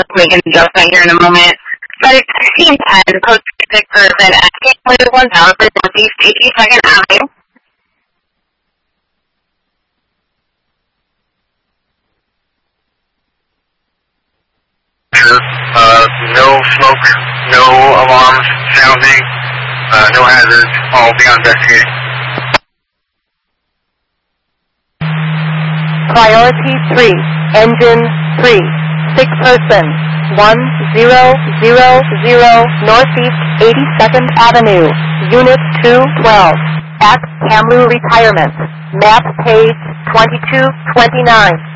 make an adjustment here in a moment. But it's 1610, post 6 person at 1000 Northeast 82nd Avenue. No smoke, no alarms sounding, no hazards, all beyond investigating. Priority 3, engine 3, 6 person, 1000 Northeast 82nd Avenue, Unit 212, at Kamloops Retirement, map page 2229.